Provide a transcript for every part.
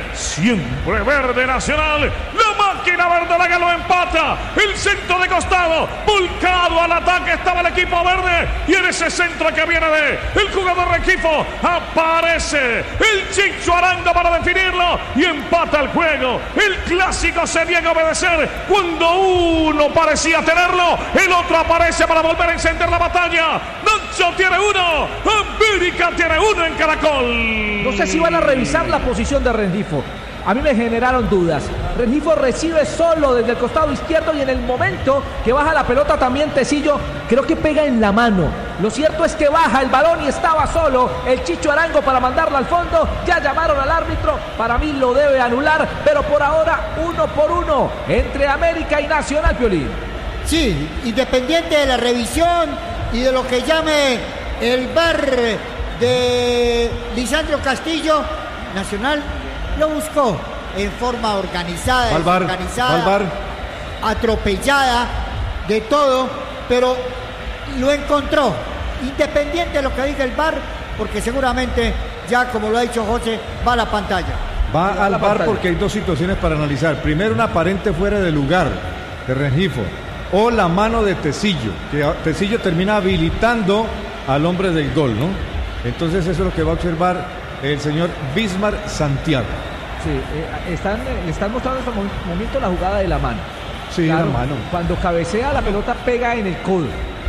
siempre verde Nacional. La máquina verdolaga lo empata. El centro de costado, volcado al ataque estaba el equipo verde. Y en ese centro que viene de el jugador Rengifo, aparece el Chicho Arango para definirlo y empata el juego. El clásico se niega a obedecer. Cuando uno parecía tenerlo, el otro aparece para volver a encender la batalla. Nacho tiene uno, América tiene uno en Caracol. No sé si van a revisar la posición de Rengifo. A mí me generaron dudas. Rengifo recibe solo desde el costado izquierdo y en el momento que baja la pelota también Tecillo creo que pega en la mano. Lo cierto es que baja el balón y estaba solo el Chicho Arango para mandarla al fondo. Ya llamaron al árbitro, para mí lo debe anular, pero por ahora 1-1 entre América y Nacional, Piolín. Sí, independiente de la revisión y de lo que llame el VAR de Lisandro Castillo, Nacional lo buscó en forma organizada, atropellada, de todo, pero lo encontró, independiente de lo que diga el VAR, porque seguramente ya, como lo ha dicho José, va a la pantalla. Va al VAR porque hay dos situaciones para analizar. Primero, una aparente fuera de lugar de Rengifo, o la mano de Tecillo, que Tecillo termina habilitando al hombre del gol, ¿no? Entonces eso es lo que va a observar el señor Bismar Santiago. Sí, le están mostrando en este momento la jugada de la mano. Sí, claro, la mano. Cuando cabecea la pelota pega en el codo.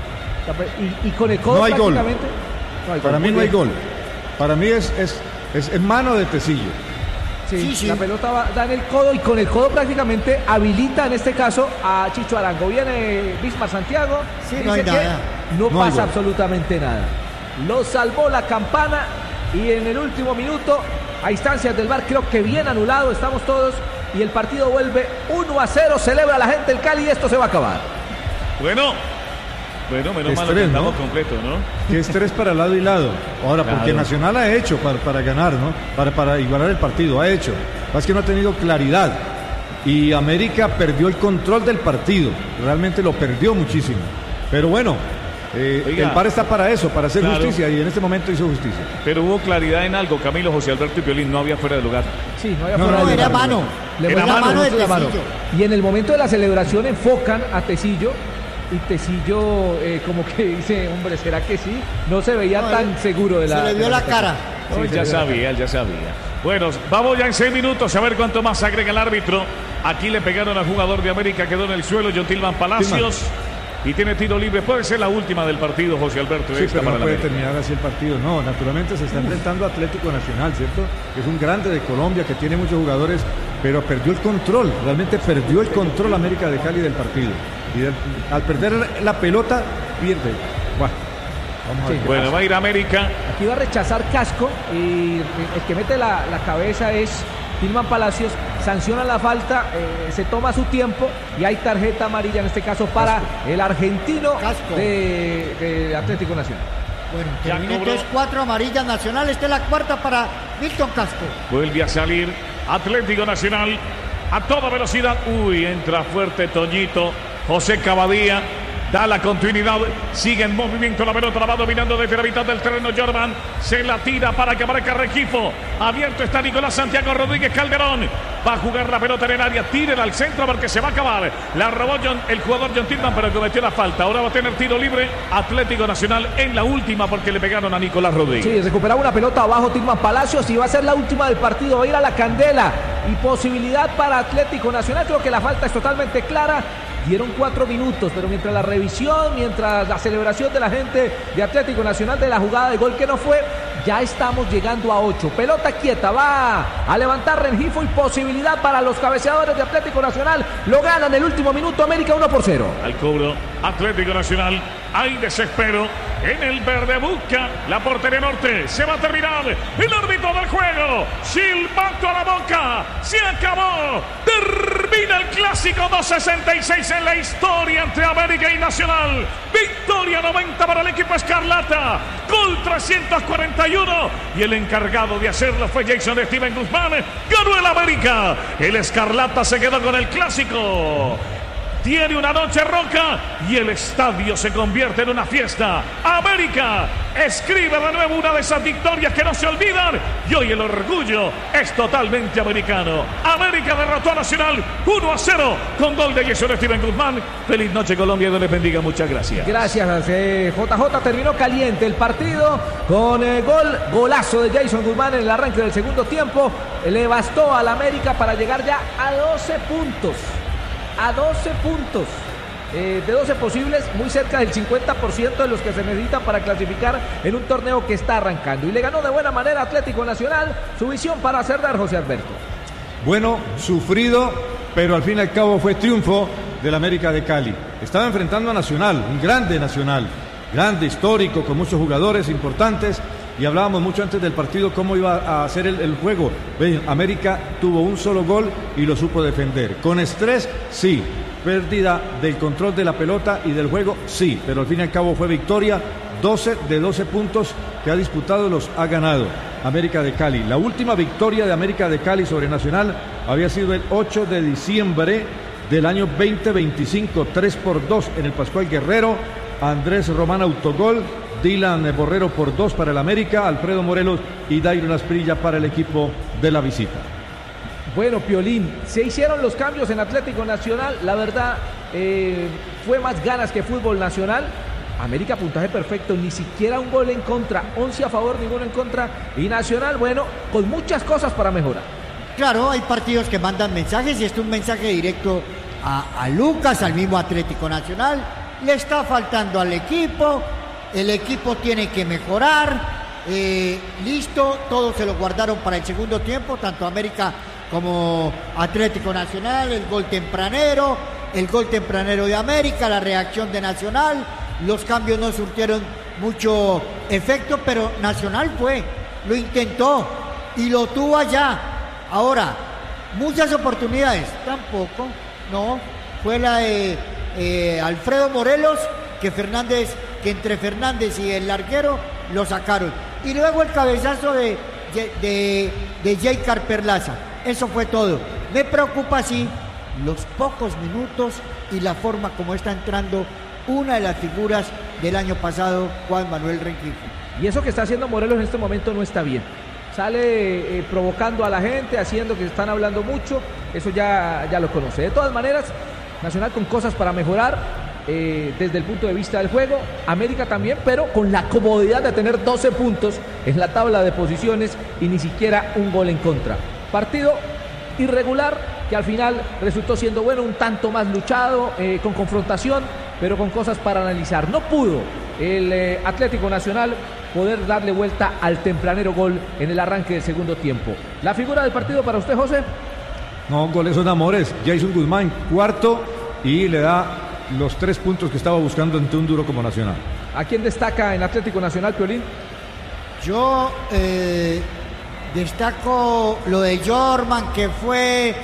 Y con el codo no hay gol. No hay gol. Para mí no hay gol. Para mí es mano de Tecillo. Sí. La pelota da en el codo y con el codo prácticamente habilita en este caso a Chicho Arango. Viene Bismar Santiago. Sí, no hay nada. No pasa absolutamente nada. Lo salvó la campana y en el último minuto, a instancias del VAR, creo que bien anulado, estamos todos, y el partido vuelve 1-0, celebra la gente del Cali y esto se va a acabar. Bueno, menos mal que estamos completo, ¿no? Qué estrés para lado y lado. Ahora, claro, porque Nacional ha hecho para ganar, ¿no? Para igualar el partido, ha hecho. Es que no ha tenido claridad. Y América perdió el control del partido, realmente lo perdió muchísimo. Pero bueno, el VAR está para eso, para hacer justicia, y en este momento hizo justicia. Pero hubo claridad en algo, Camilo, José Alberto y Piolín, no había fuera de lugar. Sí, no había fuera de lugar. Era mano. Era mano de Tecillo. Y en el momento de la celebración enfocan a Tecillo, y Tecillo como que dice, hombre, ¿será que sí? No se veía tan seguro de la... Se le vio la cara. Sí, él ya sabía. Bueno, vamos ya en 6 minutos a ver cuánto más agrega el árbitro. Aquí le pegaron al jugador de América, quedó en el suelo, John Tilman Palacios. Y tiene tiro libre, puede ser la última del partido, José Alberto. Sí, pero no puede terminar así el partido. No, naturalmente se está enfrentando a Atlético Nacional, ¿cierto? Es un grande de Colombia que tiene muchos jugadores, pero perdió el control, realmente perdió el control América de Cali del partido. Y al perder la pelota, pierde. Vamos a ver. Bueno, va a ir América. Aquí va a rechazar Casco y el que mete la cabeza es Tilman Palacios, sanciona la falta, se toma su tiempo y hay tarjeta amarilla en este caso para el argentino de Atlético Nacional. Bueno, termina entonces 4 amarillas Nacional, esta es la cuarta para Milton Casco. Vuelve a salir Atlético Nacional a toda velocidad. Entra fuerte Toñito, José Cavadía. Da la continuidad, sigue en movimiento la pelota, la va dominando desde la mitad del terreno Jordan, se la tira para que marque Rengifo, abierto está Nicolás Santiago Rodríguez Calderón, va a jugar la pelota en el área, tírela al centro porque se va a acabar, la robó el jugador John Tilman pero cometió la falta, ahora va a tener tiro libre Atlético Nacional en la última porque le pegaron a Nicolás Rodríguez. Sí, recuperaba una pelota abajo Tilman Palacios y va a ser la última del partido, va a ir a la candela y posibilidad para Atlético Nacional, creo que la falta es totalmente clara. Dieron 4 minutos, pero mientras la revisión, mientras la celebración de la gente de Atlético Nacional de la jugada de gol que no fue, ya estamos llegando a 8. Pelota quieta, va a levantar Rengifo y posibilidad para los cabeceadores de Atlético Nacional. Lo ganan el último minuto, América 1-0. Al cobro, Atlético Nacional, hay desespero en el verde, busca la portería norte, se va a terminar el árbitro del juego, silbato a la boca, se acabó, termina el clásico 266 en la historia entre América y Nacional, victoria 90 para el equipo Escarlata, gol 341 y el encargado de hacerlo fue Jason Steven Guzmán, ganó el América, el Escarlata se quedó con el clásico. tiene una noche roca y el estadio se convierte en una fiesta. América escribe de nuevo una de esas victorias que no se olvidan y hoy el orgullo es totalmente americano. América derrotó a Nacional 1-0 con gol de Jason Steven Guzmán. Feliz noche, Colombia, y Dios les bendiga. Muchas gracias. Gracias, JJ. Terminó caliente el partido con golazo de Jason Guzmán en el arranque del segundo tiempo. Le bastó al América para llegar ya a 12 puntos. A 12 puntos. De 12 posibles, muy cerca del 50% de los que se necesitan para clasificar en un torneo que está arrancando. Y le ganó de buena manera Atlético Nacional. Su visión para cerrar, José Alberto. Bueno, sufrido, pero al fin y al cabo fue triunfo del América de Cali. Estaba enfrentando a Nacional, un grande Nacional, grande, histórico, con muchos jugadores importantes. Y hablábamos mucho antes del partido cómo iba a hacer el juego. Ven, América tuvo un solo gol y lo supo defender. Con estrés, sí. Pérdida del control de la pelota y del juego, sí. Pero al fin y al cabo fue victoria. 12 de 12 puntos que ha disputado los ha ganado América de Cali. La última victoria de América de Cali sobre Nacional había sido el 8 de diciembre del año 2025. 3-2 en el Pascual Guerrero. Andrés Román autogol. Dylan Borrero por 2 para el América, Alfredo Morelos y Dairon Asprilla para el equipo de la visita. Bueno, Piolín, se hicieron los cambios en Atlético Nacional, la verdad fue más ganas que fútbol nacional. América puntaje perfecto, ni siquiera un gol en contra, 11 a favor, ninguno en contra, y Nacional, bueno, con muchas cosas para mejorar. Claro, hay partidos que mandan mensajes y este es un mensaje directo a Lucas, al mismo Atlético Nacional. Le está faltando al equipo. El equipo tiene que mejorar. Listo, todos se lo guardaron para el segundo tiempo, tanto América como Atlético Nacional. El gol tempranero de América, la reacción de Nacional. Los cambios no surtieron mucho efecto, pero Nacional lo intentó y lo tuvo allá. Ahora, muchas oportunidades, tampoco, no. Fue la de Alfredo Morelos, que entre Fernández y el larguero lo sacaron. Y luego el cabezazo de Jaycar Perlaza. Eso fue todo. Me preocupa, sí, los pocos minutos y la forma como está entrando una de las figuras del año pasado, Juan Manuel Rengifo. Y eso que está haciendo Morelos en este momento no está bien. Sale provocando a la gente, haciendo que están hablando mucho. Eso ya lo conoce. De todas maneras, Nacional con cosas para mejorar. Desde el punto de vista del juego, América también, pero con la comodidad de tener 12 puntos en la tabla de posiciones y ni siquiera un gol en contra. Partido irregular que al final resultó siendo bueno, un tanto más luchado, con confrontación, pero con cosas para analizar. No pudo el Atlético Nacional poder darle vuelta al tempranero gol en el arranque del segundo tiempo. ¿La figura del partido para usted, José? No, goles son amores. Jason Guzmán, cuarto, y le da los 3 puntos que estaba buscando ante un duro como Nacional. ¿A quién destaca en Atlético Nacional, Piolín? Yo destaco lo de Jorman, que fue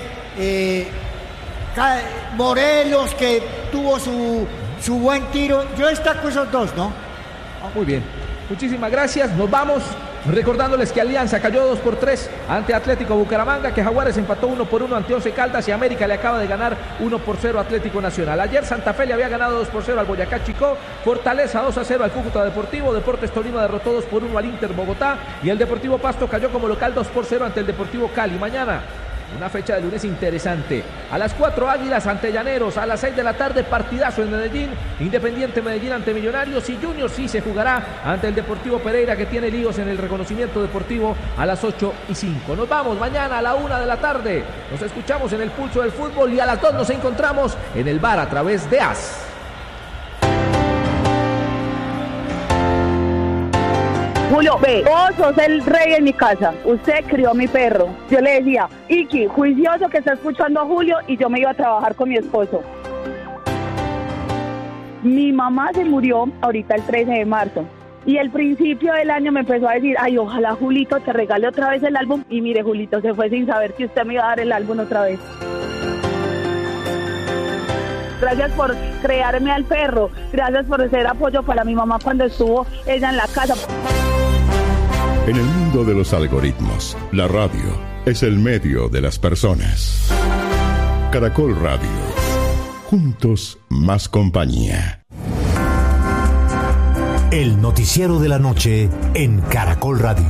Morelos, que tuvo su buen tiro. Yo destaco esos dos, ¿no? Muy bien, muchísimas gracias. Nos vamos recordándoles que Alianza cayó 2-3 ante Atlético Bucaramanga, que Jaguares empató 1-1 ante Once Caldas y América le acaba de ganar 1-0 a Atlético Nacional. Ayer Santa Fe le había ganado 2-0 al Boyacá Chicó, Fortaleza 2-0 al Cúcuta Deportivo, Deportes Tolima derrotó 2-1 al Inter Bogotá y el Deportivo Pasto cayó como local 2-0 ante el Deportivo Cali. Mañana una fecha de lunes interesante. A las 4 Águilas ante Llaneros, a las 6 de la tarde partidazo en Medellín, Independiente Medellín ante Millonarios y Junior sí se jugará ante el Deportivo Pereira, que tiene líos en el reconocimiento deportivo, a las 8:05. Nos vamos mañana a la 1 de la tarde. Nos escuchamos en el Pulso del Fútbol y a las 2 nos encontramos en el bar a través de AS. Julio, ve, vos sos el rey en mi casa. Usted crió a mi perro. Yo le decía, Iki, juicioso que está escuchando a Julio, y yo me iba a trabajar con mi esposo. Mi mamá se murió ahorita el 13 de marzo. Y el principio del año me empezó a decir, ay, ojalá Julito te regale otra vez el álbum. Y mire, Julito se fue sin saber que usted me iba a dar el álbum otra vez. Gracias por crearme al perro. Gracias por ser apoyo para mi mamá cuando estuvo ella en la casa. En el mundo de los algoritmos, la radio es el medio de las personas. Caracol Radio. juntos más compañía. El noticiero de la noche en Caracol Radio.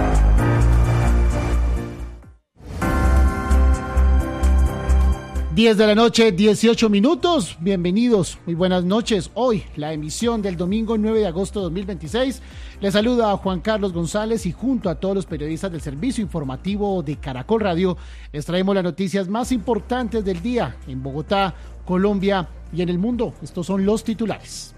Diez de la noche, 18 minutos. Bienvenidos, muy buenas noches. Hoy, la emisión del domingo 9 de agosto de 2026. Les saluda a Juan Carlos González y junto a todos los periodistas del servicio informativo de Caracol Radio, les traemos las noticias más importantes del día en Bogotá, Colombia y en el mundo. Estos son los titulares.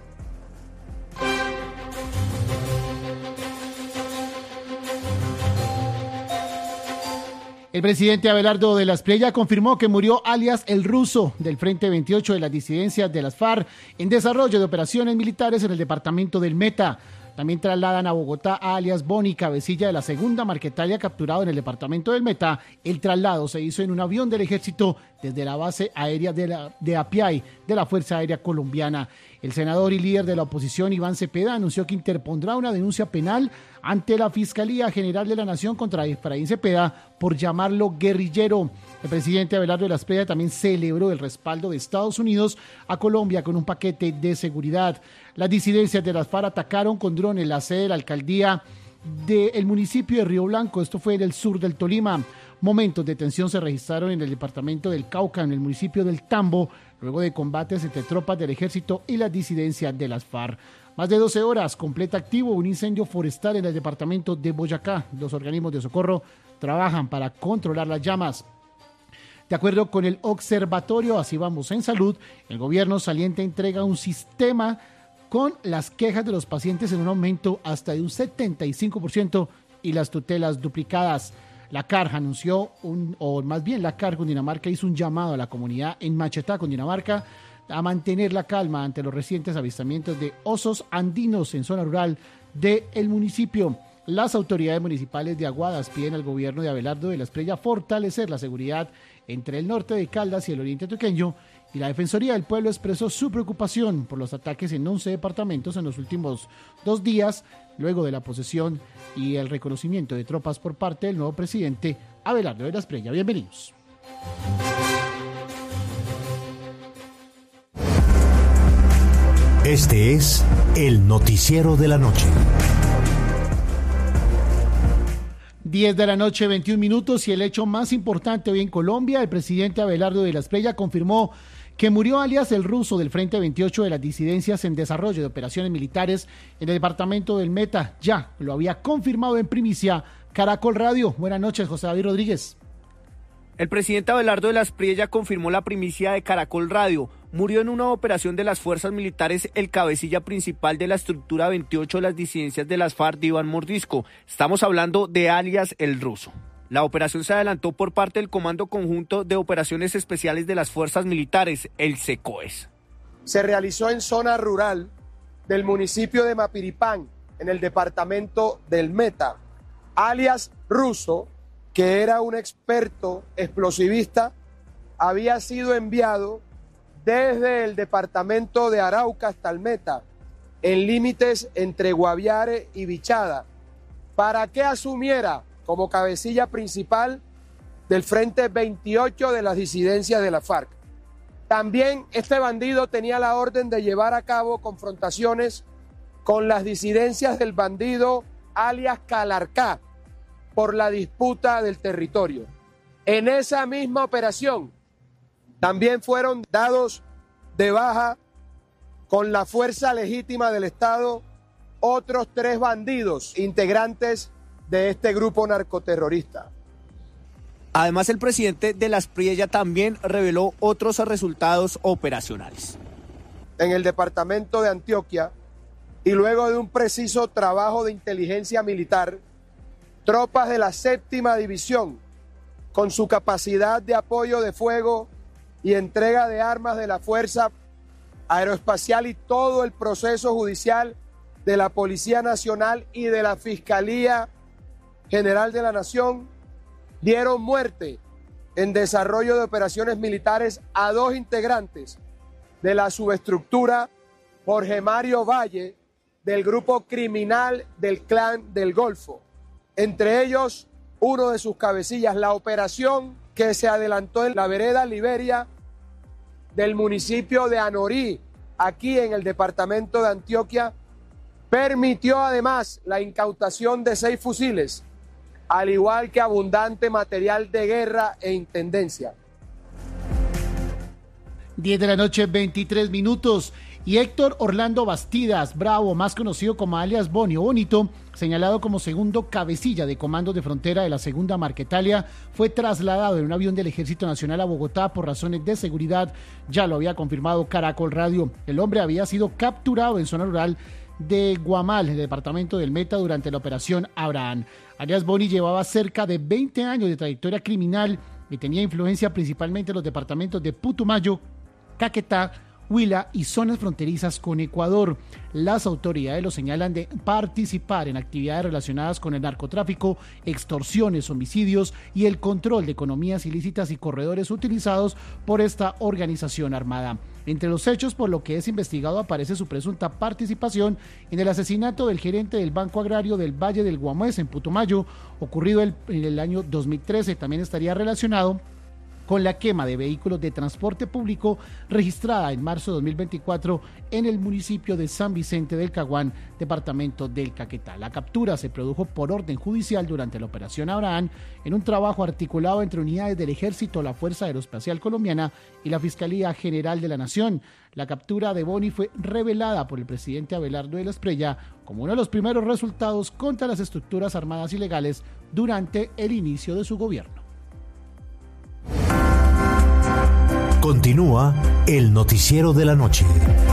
El presidente Abelardo de la Espriella confirmó que murió alias El Ruso del Frente 28 de las disidencias de las FARC en desarrollo de operaciones militares en el departamento del Meta. También trasladan a Bogotá a alias Boni, cabecilla de la segunda Marquetalia capturado en el departamento del Meta. El traslado se hizo en un avión del ejército desde la base aérea de Apiay de la Fuerza Aérea Colombiana. El senador y líder de la oposición, Iván Cepeda, anunció que interpondrá una denuncia penal ante la Fiscalía General de la Nación contra Efraín Cepeda por llamarlo guerrillero. El presidente Abelardo de la Espriella también celebró el respaldo de Estados Unidos a Colombia con un paquete de seguridad. Las disidencias de las FARC atacaron con drones la sede de la alcaldía del municipio de Río Blanco. Esto fue en el sur del Tolima. Momentos de tensión se registraron en el departamento del Cauca, en el municipio del Tambo, luego de combates entre tropas del ejército y las disidencias de las FARC. Más de 12 horas, completa activo un incendio forestal en el departamento de Boyacá. Los organismos de socorro trabajan para controlar las llamas. De acuerdo con el observatorio Así Vamos en Salud, el gobierno saliente entrega un sistema con las quejas de los pacientes en un aumento hasta de un 75% y las tutelas duplicadas. La CARG anunció, la CARG Cundinamarca hizo un llamado a la comunidad en Machetá, Cundinamarca, a mantener la calma ante los recientes avistamientos de osos andinos en zona rural del municipio. Las autoridades municipales de Aguadas piden al gobierno de Abelardo de la Espriella fortalecer la seguridad entre el norte de Caldas y el oriente antioqueño, y la Defensoría del Pueblo expresó su preocupación por los ataques en 11 departamentos en los últimos 2 días, luego de la posesión y el reconocimiento de tropas por parte del nuevo presidente Abelardo de la Espriella. Bienvenidos. Este es el noticiero de la noche. 10 de la noche, 21 minutos, y el hecho más importante hoy en Colombia, el presidente Abelardo de la Espriella confirmó que murió alias El Ruso del Frente 28 de las disidencias en desarrollo de operaciones militares en el departamento del Meta. Ya lo había confirmado en primicia Caracol Radio. Buenas noches, José David Rodríguez. El presidente Abelardo de la Espriella confirmó la primicia de Caracol Radio. Murió en una operación de las fuerzas militares el cabecilla principal de la estructura 28 de las disidencias de las FARC, Iván Mordisco. Estamos hablando de alias El Ruso. La operación se adelantó por parte del Comando Conjunto de Operaciones Especiales de las Fuerzas Militares, el SECOES. Se realizó en zona rural del municipio de Mapiripán, en el departamento del Meta. Alias Ruso, que era un experto explosivista, había sido enviado desde el departamento de Arauca hasta el Meta, en límites entre Guaviare y Bichada, para que asumiera como cabecilla principal del Frente 28 de las disidencias de la FARC. También este bandido tenía la orden de llevar a cabo confrontaciones con las disidencias del bandido alias Calarcá por la disputa del territorio. En esa misma operación también fueron dados de baja con la fuerza legítima del Estado otros 3 bandidos integrantes de este grupo narcoterrorista. Además, el presidente de la Espriella también reveló otros resultados operacionales. En el departamento de Antioquia, y luego de un preciso trabajo de inteligencia militar, tropas de la 7ª División, con su capacidad de apoyo de fuego y entrega de armas de la Fuerza Aeroespacial y todo el proceso judicial de la Policía Nacional y de la Fiscalía General de la Nación, dieron muerte en desarrollo de operaciones militares a 2 integrantes de la subestructura Jorge Mario Valle del grupo criminal del Clan del Golfo. Entre ellos, uno de sus cabecillas, la operación que se adelantó en la vereda Liberia del municipio de Anorí, aquí en el departamento de Antioquia, permitió además la incautación de 6 fusiles, al igual que abundante material de guerra e intendencia. 10 de la noche, 23 minutos. Y Héctor Orlando Bastidas Bravo, más conocido como alias Boni o Bonito, señalado como segundo cabecilla de comandos de frontera de la segunda Marquetalia, fue trasladado en un avión del Ejército Nacional a Bogotá por razones de seguridad. Ya lo había confirmado Caracol Radio. El hombre había sido capturado en zona rural de Guamal, en el departamento del Meta, durante la operación Abraham. Alias Boni llevaba cerca de 20 años de trayectoria criminal y tenía influencia principalmente en los departamentos de Putumayo, Caquetá, Huila y zonas fronterizas con Ecuador. Las autoridades lo señalan de participar en actividades relacionadas con el narcotráfico, extorsiones, homicidios y el control de economías ilícitas y corredores utilizados por esta organización armada. Entre los hechos por lo que es investigado aparece su presunta participación en el asesinato del gerente del Banco Agrario del Valle del Guamués en Putumayo, ocurrido en el año 2013. También estaría relacionado con la quema de vehículos de transporte público registrada en marzo de 2024 en el municipio de San Vicente del Caguán, departamento del Caquetá. La captura se produjo por orden judicial durante la operación Abraham, en un trabajo articulado entre unidades del Ejército, la Fuerza Aeroespacial Colombiana y la Fiscalía General de la Nación. La captura de Boni fue revelada por el presidente Abelardo de la Espriella como uno de los primeros resultados contra las estructuras armadas ilegales durante el inicio de su gobierno. Continúa el noticiero de la noche.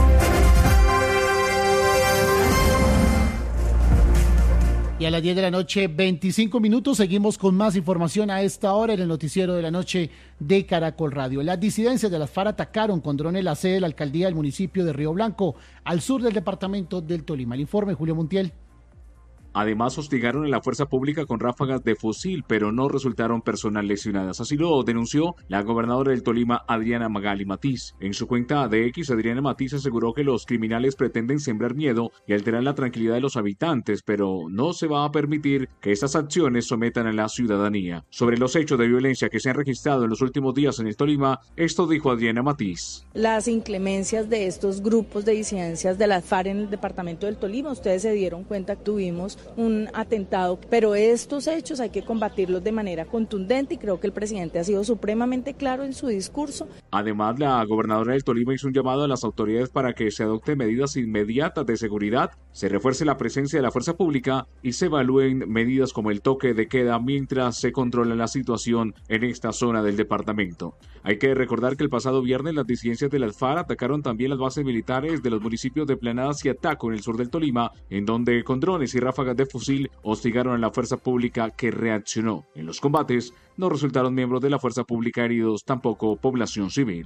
Y a las 10 de la noche, 25 minutos, seguimos con más información a esta hora en el noticiero de la noche de Caracol Radio. Las disidencias de las FARC atacaron con drones la sede de la alcaldía del municipio de Río Blanco, al sur del departamento del Tolima. El informe, Julio Montiel. Además, hostigaron a la fuerza pública con ráfagas de fusil, pero no resultaron personas lesionadas. Así lo denunció la gobernadora del Tolima, Adriana Magali Matiz. En su cuenta de X, Adriana Matiz aseguró que los criminales pretenden sembrar miedo y alterar la tranquilidad de los habitantes, pero no se va a permitir que estas acciones sometan a la ciudadanía. Sobre los hechos de violencia que se han registrado en los últimos días en el Tolima, esto dijo Adriana Matiz. Las inclemencias de estos grupos de disidencias de las FARC en el departamento del Tolima, ustedes se dieron cuenta que tuvimos un atentado, pero estos hechos hay que combatirlos de manera contundente y creo que el presidente ha sido supremamente claro en su discurso. Además, la gobernadora del Tolima hizo un llamado a las autoridades para que se adopten medidas inmediatas de seguridad, se refuerce la presencia de la fuerza pública y se evalúen medidas como el toque de queda mientras se controla la situación en esta zona del departamento. Hay que recordar que el pasado viernes las disidencias de las FARC atacaron también las bases militares de los municipios de Planadas y Ataco en el sur del Tolima, en donde con drones y ráfagas de fusil hostigaron a la fuerza pública, que reaccionó. En los combates no resultaron miembros de la fuerza pública heridos, tampoco población civil.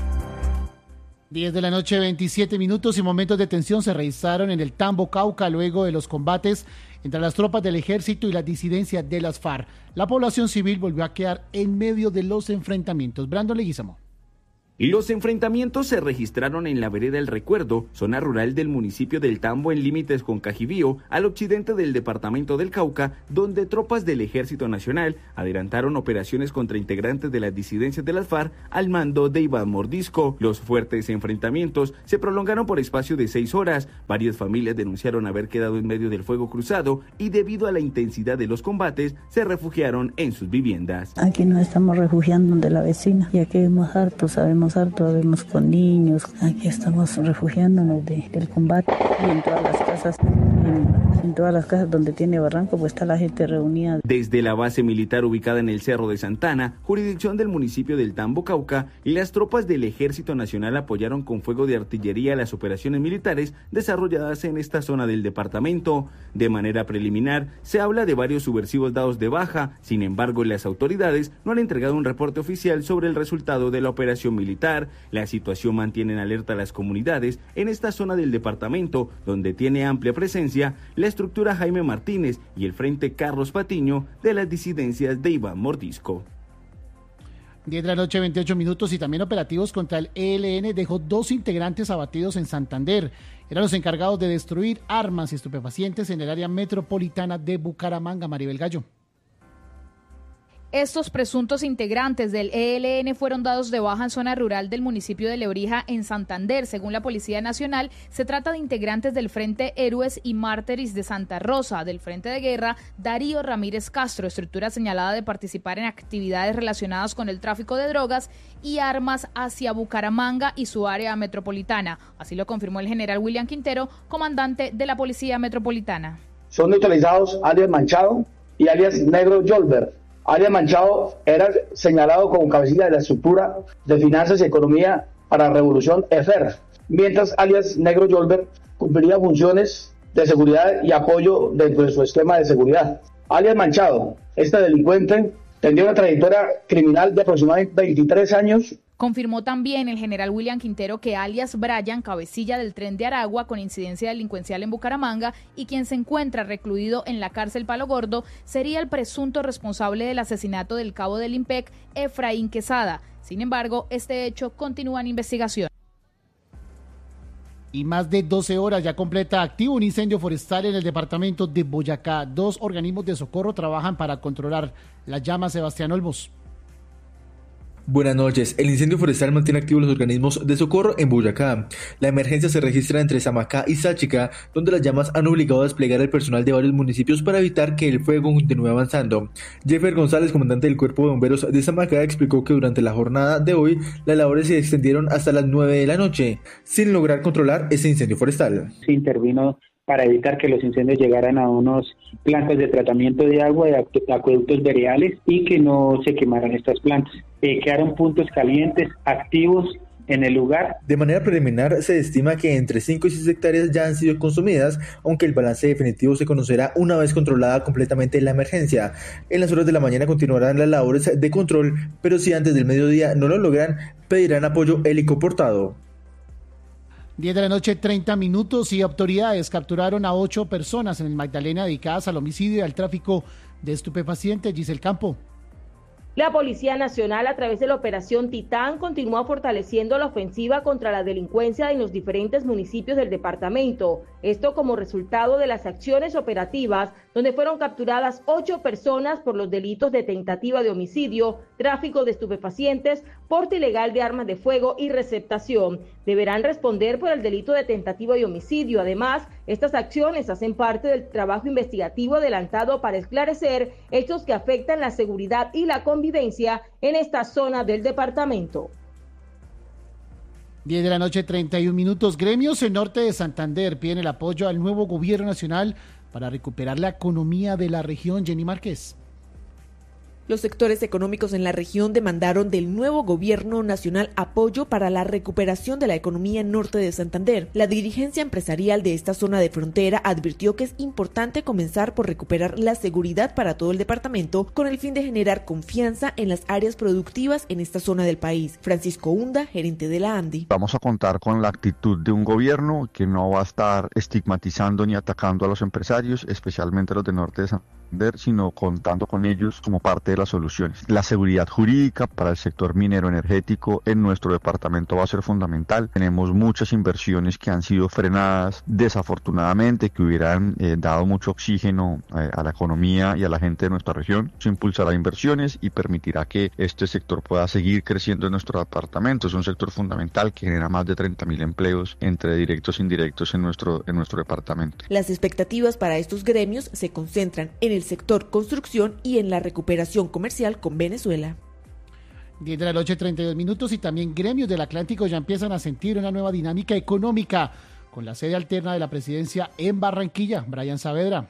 10 de la noche, 27 minutos y momentos de tensión se registraron en el Tambo, Cauca, luego de los combates entre las tropas del ejército y las disidencias de las FARC. La población civil volvió a quedar en medio de los enfrentamientos. Brandon Leguizamo. Los enfrentamientos se registraron en la vereda El Recuerdo, zona rural del municipio del Tambo en límites con Cajibío, al occidente del departamento del Cauca, donde tropas del Ejército Nacional adelantaron operaciones contra integrantes de las disidencias de las FARC al mando de Iván Mordisco. Los fuertes enfrentamientos se prolongaron por espacio de 6 horas. Varias familias denunciaron haber quedado en medio del fuego cruzado y debido a la intensidad de los combates se refugiaron en sus viviendas. Aquí nos estamos refugiando donde la vecina, ya que vemos harto, vemos con niños, aquí estamos refugiándonos del combate y en todas las casas donde tiene barranco pues está la gente reunida. Desde la base militar ubicada en el Cerro de Santana, jurisdicción del municipio del Tambo, Cauca, las tropas del Ejército Nacional apoyaron con fuego de artillería las operaciones militares desarrolladas en esta zona del departamento. De manera preliminar, se habla de varios subversivos dados de baja. Sin embargo, las autoridades no han entregado un reporte oficial sobre el resultado de la operación militar. La situación mantiene en alerta a las comunidades en esta zona del departamento, donde tiene amplia presencia la estructura Jaime Martínez y el Frente Carlos Patiño de las disidencias de Iván Mordisco. 10 de la noche, 28 minutos y también operativos contra el ELN dejó 2 integrantes abatidos en Santander. Eran los encargados de destruir armas y estupefacientes en el área metropolitana de Bucaramanga. Maribel Gallo. Estos presuntos integrantes del ELN fueron dados de baja en zona rural del municipio de Lebrija, en Santander. Según la Policía Nacional, se trata de integrantes del Frente Héroes y Mártires de Santa Rosa, del Frente de Guerra Darío Ramírez Castro, estructura señalada de participar en actividades relacionadas con el tráfico de drogas y armas hacia Bucaramanga y su área metropolitana. Así lo confirmó el general William Quintero, comandante de la Policía Metropolitana. Son neutralizados alias Manchado y alias Negro Yolver. Alias Manchado era señalado como cabecilla de la estructura de finanzas y economía para la revolución EFER, mientras alias Negro Yolver cumplía funciones de seguridad y apoyo dentro de su esquema de seguridad. Alias Manchado, este delincuente, tendría una trayectoria criminal de aproximadamente 23 años. Confirmó también el general William Quintero que alias Brian, cabecilla del Tren de Aragua con incidencia delincuencial en Bucaramanga y quien se encuentra recluido en la cárcel Palo Gordo, sería el presunto responsable del asesinato del cabo del IMPEC, Efraín Quesada. Sin embargo, este hecho continúa en investigación. Y más de 12 horas ya completa activo un incendio forestal en el departamento de Boyacá. 2 organismos de socorro trabajan para controlar las llamas. Sebastián Olmos. Buenas noches. El incendio forestal mantiene activos los organismos de socorro en Boyacá. La emergencia se registra entre Samacá y Sáchica, donde las llamas han obligado a desplegar el personal de varios municipios para evitar que el fuego continúe avanzando. Jeffer González, comandante del Cuerpo de Bomberos de Samacá, explicó que durante la jornada de hoy las labores se extendieron hasta las 9 de la noche, sin lograr controlar ese incendio forestal. Se intervino para evitar que los incendios llegaran a unos plantas de tratamiento de agua, de acueductos veredales, y que no se quemaran estas plantas. Quedaron puntos calientes activos en el lugar. De manera preliminar, se estima que entre 5 y 6 hectáreas ya han sido consumidas, aunque el balance definitivo se conocerá una vez controlada completamente la emergencia. En las horas de la mañana continuarán las labores de control, pero si antes del mediodía no lo logran, pedirán apoyo helicoportado. 10 de la noche, 30 minutos, y autoridades capturaron a 8 personas en el Magdalena dedicadas al homicidio y al tráfico de estupefacientes. Giselle Campo. La Policía Nacional, a través de la Operación Titán, continúa fortaleciendo la ofensiva contra la delincuencia en los diferentes municipios del departamento. Esto como resultado de las acciones operativas, donde fueron capturadas 8 personas por los delitos de tentativa de homicidio, tráfico de estupefacientes, porte ilegal de armas de fuego y receptación. Deberán responder por el delito de tentativa de homicidio. Además, estas acciones hacen parte del trabajo investigativo adelantado para esclarecer hechos que afectan la seguridad y la convivencia en esta zona del departamento. 10 de la noche, 31 minutos. Gremios en norte de Santander piden el apoyo al nuevo gobierno nacional para recuperar la economía de la región. Jenny Márquez. Los sectores económicos en la región demandaron del nuevo gobierno nacional apoyo para la recuperación de la economía norte de Santander. La dirigencia empresarial de esta zona de frontera advirtió que es importante comenzar por recuperar la seguridad para todo el departamento con el fin de generar confianza en las áreas productivas en esta zona del país. Francisco Hunda, gerente de la ANDI. Vamos a contar con la actitud de un gobierno que no va a estar estigmatizando ni atacando a los empresarios, especialmente a los de norte de Santander, sino contando con ellos como parte de las soluciones. La seguridad jurídica para el sector minero energético en nuestro departamento va a ser fundamental. Tenemos muchas inversiones que han sido frenadas desafortunadamente, que hubieran dado mucho oxígeno a la economía y a la gente de nuestra región. Se impulsará inversiones y permitirá que este sector pueda seguir creciendo en nuestro departamento. Es un sector fundamental que genera más de 30.000 empleos entre directos e indirectos en nuestro departamento. Las expectativas para estos gremios se concentran en el sector construcción y en la recuperación comercial con Venezuela. 10 de la noche, 32 minutos, y también gremios del Atlántico ya empiezan a sentir una nueva dinámica económica con la sede alterna de la presidencia en Barranquilla. Brian Saavedra.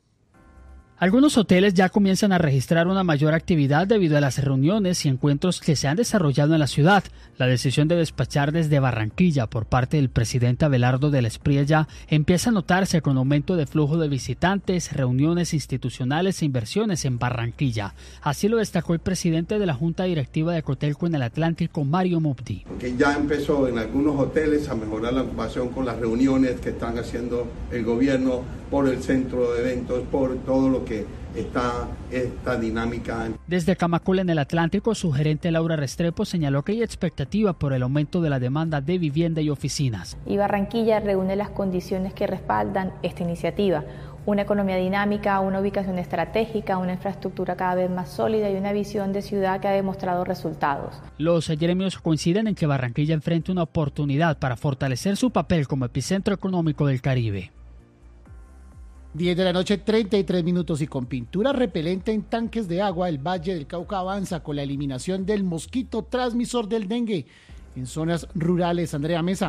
Algunos hoteles ya comienzan a registrar una mayor actividad debido a las reuniones y encuentros que se han desarrollado en la ciudad. La decisión de despachar desde Barranquilla por parte del presidente Abelardo de la Espriella empieza a notarse con aumento de flujo de visitantes, reuniones institucionales e inversiones en Barranquilla. Así lo destacó el presidente de la Junta Directiva de Cotelco en el Atlántico, Mario Mubdi. Que ya empezó en algunos hoteles a mejorar la ocupación con las reuniones que están haciendo el gobierno por el centro de eventos, por todo lo que está esta dinámica. Desde Camacol en el Atlántico, su gerente Laura Restrepo señaló que hay expectativa por el aumento de la demanda de vivienda y oficinas. Y Barranquilla reúne las condiciones que respaldan esta iniciativa. una economía dinámica, una ubicación estratégica, una infraestructura cada vez más sólida y una visión de ciudad que ha demostrado resultados. Los gremios coinciden en que Barranquilla enfrenta una oportunidad para fortalecer su papel como epicentro económico del Caribe. 10 de la noche, 33 minutos, y con pintura repelente en tanques de agua, el Valle del Cauca avanza con la eliminación del mosquito transmisor del dengue en zonas rurales. Andrea Mesa.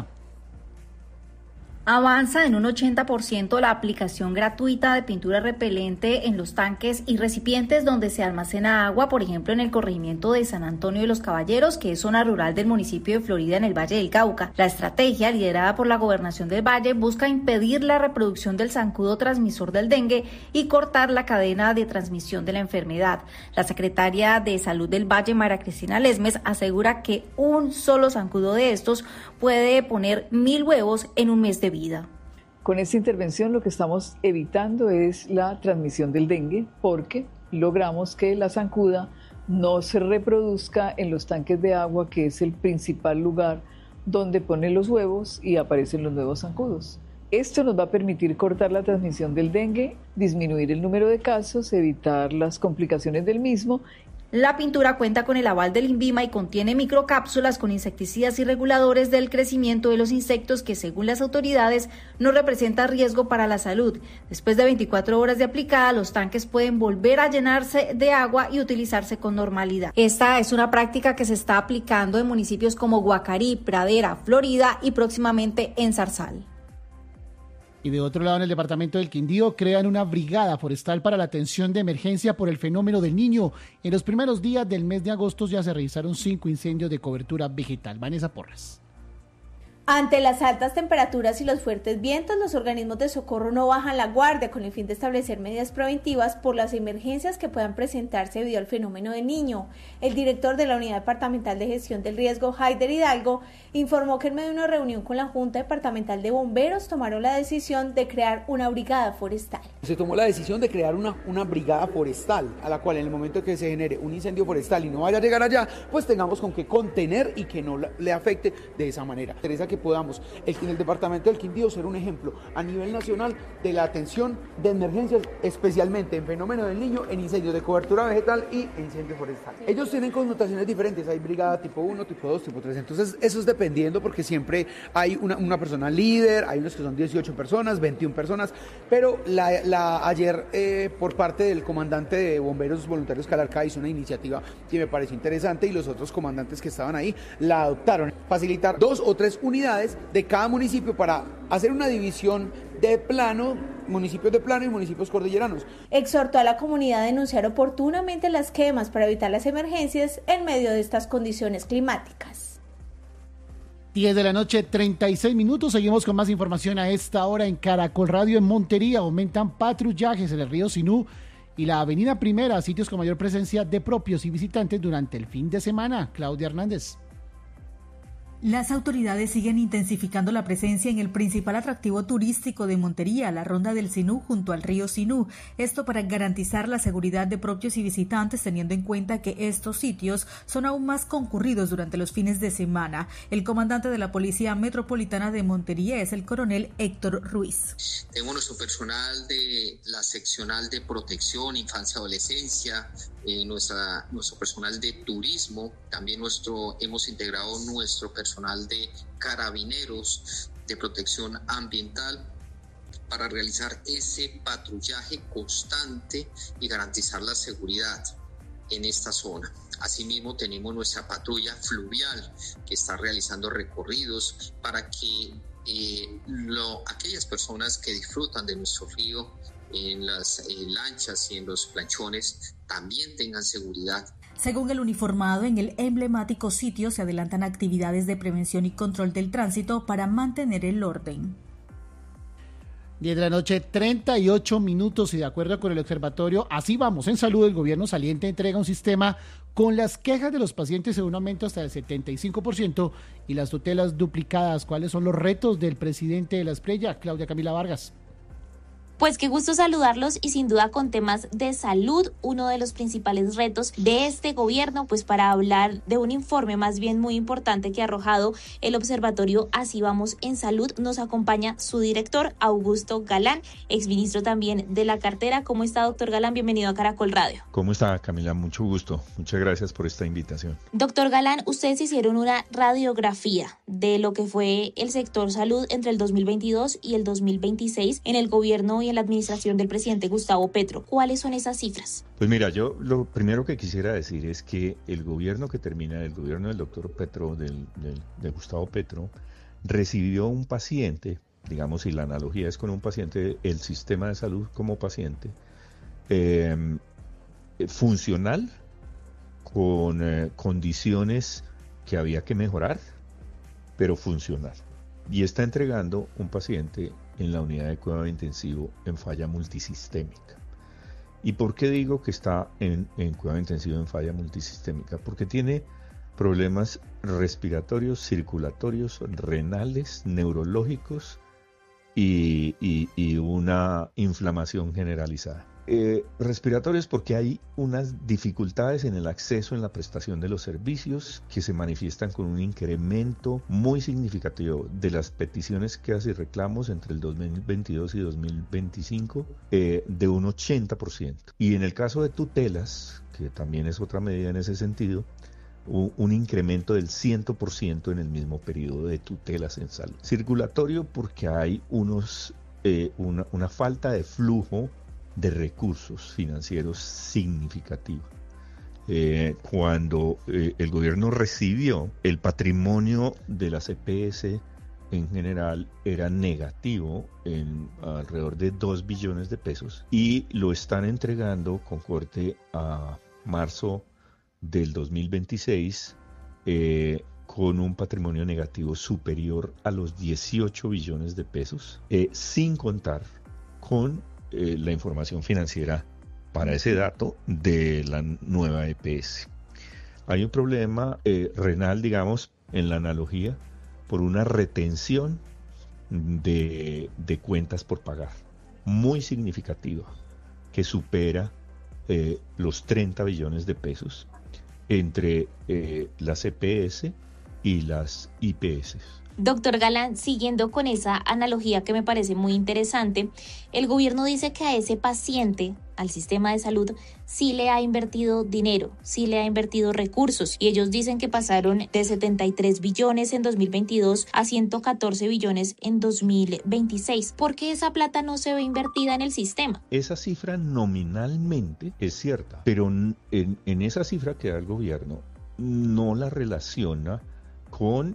Avanza en un 80% la aplicación gratuita de pintura repelente en los tanques y recipientes donde se almacena agua, por ejemplo en el corregimiento de San Antonio de los Caballeros, que es zona rural del municipio de Florida en el Valle del Cauca. La estrategia, liderada por la Gobernación del Valle, busca impedir la reproducción del zancudo transmisor del dengue y cortar la cadena de transmisión de la enfermedad. La secretaria de Salud del Valle, María Cristina Lesmes, asegura que un solo zancudo de estos puede poner 1.000 huevos en un mes de vida. Con esta intervención lo que estamos evitando es la transmisión del dengue, porque logramos que la zancuda no se reproduzca en los tanques de agua, que es el principal lugar donde ponen los huevos y aparecen los nuevos zancudos. Esto nos va a permitir cortar la transmisión del dengue, disminuir el número de casos, evitar las complicaciones del mismo. La pintura cuenta con el aval del INVIMA y contiene microcápsulas con insecticidas y reguladores del crecimiento de los insectos que, según las autoridades, no representa riesgo para la salud. Después de 24 horas de aplicada, los tanques pueden volver a llenarse de agua y utilizarse con normalidad. Esta es una práctica que se está aplicando en municipios como Guacarí, Pradera, Florida y próximamente en Zarzal. Y de otro lado, en el departamento del Quindío, crean una brigada forestal para la atención de emergencia por el fenómeno del Niño. En los primeros días del mes de agosto ya se registraron 5 incendios de cobertura vegetal. Vanessa Porras. Ante las altas temperaturas y los fuertes vientos, los organismos de socorro no bajan la guardia con el fin de establecer medidas preventivas por las emergencias que puedan presentarse debido al fenómeno del Niño. El director de la Unidad Departamental de Gestión del Riesgo, Haider Hidalgo, informó que en medio de una reunión con la Junta Departamental de Bomberos tomaron la decisión de crear una brigada forestal. Se tomó la decisión de crear una brigada forestal, a la cual en el momento que se genere un incendio forestal y no vaya a llegar allá, pues tengamos con qué contener y que no le afecte de esa manera. Interesa que podamos en el departamento del Quindío ser un ejemplo a nivel nacional de la atención de emergencias, especialmente en fenómeno del Niño, en incendios de cobertura vegetal y en incendios forestales. Ellos tienen connotaciones diferentes, hay brigada tipo 1, tipo 2, tipo 3, entonces eso es dependiendo, porque siempre hay una persona líder, hay unos que son 18 personas, 21 personas, pero ayer por parte del comandante de Bomberos Voluntarios Calarcá hizo una iniciativa que me pareció interesante y los otros comandantes que estaban ahí la adoptaron, facilitar 2 o 3 unidades de cada municipio para hacer una división de plano, municipios de plano y municipios cordilleranos. Exhortó a la comunidad a denunciar oportunamente las quemas para evitar las emergencias en medio de estas condiciones climáticas. 10 de la noche, 36 minutos. Seguimos con más información a esta hora en Caracol Radio. En Montería aumentan patrullajes en el río Sinú y la avenida Primera, sitios con mayor presencia de propios y visitantes durante el fin de semana. Claudia Hernández. Las autoridades siguen intensificando la presencia en el principal atractivo turístico de Montería, la Ronda del Sinú, junto al río Sinú. Esto para garantizar la seguridad de propios y visitantes, teniendo en cuenta que estos sitios son aún más concurridos durante los fines de semana. El comandante de la Policía Metropolitana de Montería es el coronel Héctor Ruiz. Tenemos nuestro personal de la seccional de protección, infancia, adolescencia, nuestro personal de turismo, también hemos integrado nuestro personal de carabineros de protección ambiental para realizar ese patrullaje constante y garantizar la seguridad en esta zona. Asimismo, tenemos nuestra patrulla fluvial que está realizando recorridos para que aquellas personas que disfrutan de nuestro río en las lanchas y en los planchones también tengan seguridad. Según el uniformado, en el emblemático sitio se adelantan actividades de prevención y control del tránsito para mantener el orden. 10 de la noche, 38 minutos, y de acuerdo con el observatorio Así Vamos en Salud, el gobierno saliente entrega un sistema con las quejas de los pacientes en un aumento hasta el 75% y las tutelas duplicadas. ¿Cuáles son los retos del presidente de la Esprella, Claudia Camila Vargas? Pues qué gusto saludarlos y sin duda con temas de salud, uno de los principales retos de este gobierno, pues para hablar de un informe más bien muy importante que ha arrojado el observatorio Así Vamos en Salud, nos acompaña su director, Augusto Galán, exministro también de la cartera. ¿Cómo está, doctor Galán? Bienvenido a Caracol Radio. ¿Cómo está, Camila? Mucho gusto. Muchas gracias por esta invitación. Doctor Galán, ustedes hicieron una radiografía de lo que fue el sector salud entre el 2022 y el 2026 en el gobierno y en la administración del presidente Gustavo Petro. ¿Cuáles son esas cifras? Pues mira, yo lo primero que quisiera decir es que el gobierno que termina, el gobierno del doctor Petro, de Gustavo Petro, recibió un paciente, digamos, si la analogía es con un paciente, el sistema de salud como paciente, funcional, con condiciones que había que mejorar, pero funcional. Y está entregando un paciente en la unidad de cuidado intensivo en falla multisistémica. ¿Y por qué digo que está en cuidado intensivo en falla multisistémica? Porque tiene problemas respiratorios, circulatorios, renales, neurológicos y una inflamación generalizada. Respiratorios porque hay unas dificultades en el acceso en la prestación de los servicios que se manifiestan con un incremento muy significativo de las peticiones, quejas y reclamos entre el 2022 y 2025 de un 80%. Y en el caso de tutelas, que también es otra medida en ese sentido, un incremento del 100% en el mismo periodo de tutelas en salud. Circulatorio porque hay una falta de flujo de recursos financieros significativa. Cuando el gobierno recibió, el patrimonio de las EPS en general era negativo en alrededor de 2 billones de pesos y lo están entregando con corte a marzo del 2026 con un patrimonio negativo superior a los 18 billones de pesos, sin contar con la información financiera para ese dato de la nueva EPS. Hay un problema renal, digamos, en la analogía, por una retención de cuentas por pagar muy significativa, que supera los 30 billones de pesos entre las EPS y las IPS. Doctor Galán, siguiendo con esa analogía que me parece muy interesante, el gobierno dice que a ese paciente, al sistema de salud, sí le ha invertido dinero, sí le ha invertido recursos, y ellos dicen que pasaron de 73 billones en 2022 a 114 billones en 2026. ¿Por qué esa plata no se ve invertida en el sistema? Esa cifra nominalmente es cierta, pero en esa cifra que da el gobierno no la relaciona con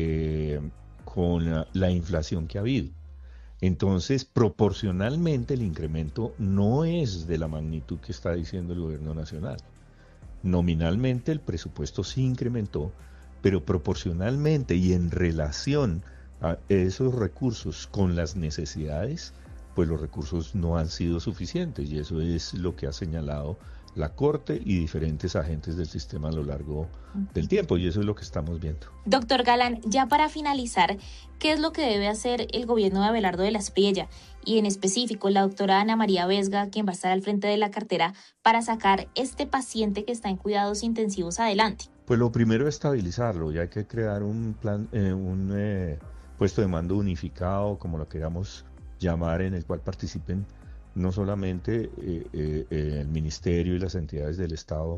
la inflación que ha habido. Entonces, proporcionalmente el incremento no es de la magnitud que está diciendo el gobierno nacional. Nominalmente el presupuesto sí incrementó, pero proporcionalmente y en relación a esos recursos con las necesidades, pues los recursos no han sido suficientes, y eso es lo que ha señalado la Corte y diferentes agentes del sistema a lo largo del tiempo, y eso es lo que estamos viendo. Doctor Galán, ya para finalizar, ¿qué es lo que debe hacer el gobierno de Abelardo de la Espriella y en específico la doctora Ana María Vesga, quien va a estar al frente de la cartera, para sacar este paciente que está en cuidados intensivos adelante? Pues lo primero es estabilizarlo, y hay que crear un plan, puesto de mando unificado, como lo queramos llamar, en el cual participen no solamente el Ministerio y las entidades del Estado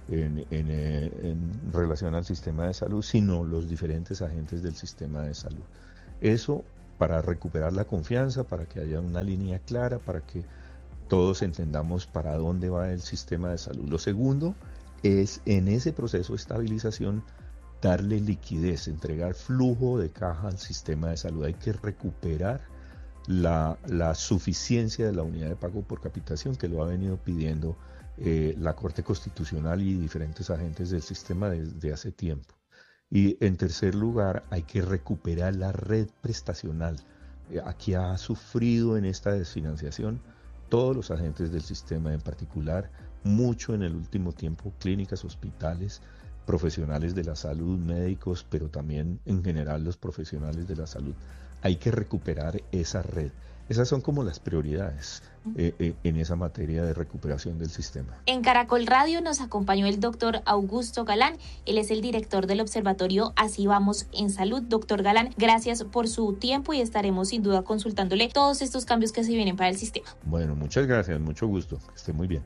en relación al sistema de salud, sino los diferentes agentes del sistema de salud. Eso para recuperar la confianza, para que haya una línea clara, para que todos entendamos para dónde va el sistema de salud. Lo segundo es, en ese proceso de estabilización, darle liquidez, entregar flujo de caja al sistema de salud. Hay que recuperar la suficiencia de la unidad de pago por capitación, que lo ha venido pidiendo la Corte Constitucional y diferentes agentes del sistema desde hace tiempo. Y en tercer lugar, hay que recuperar la red prestacional. Aquí ha sufrido en esta desfinanciación todos los agentes del sistema, en particular mucho en el último tiempo clínicas, hospitales, profesionales de la salud, médicos, pero también en general los profesionales de la salud. Hay que recuperar esa red. Esas son como las prioridades en esa materia de recuperación del sistema. En Caracol Radio nos acompañó el doctor Augusto Galán. Él es el director del observatorio Así Vamos en Salud. Doctor Galán, gracias por su tiempo y estaremos sin duda consultándole todos estos cambios que se vienen para el sistema. Bueno, muchas gracias, mucho gusto. Que esté muy bien.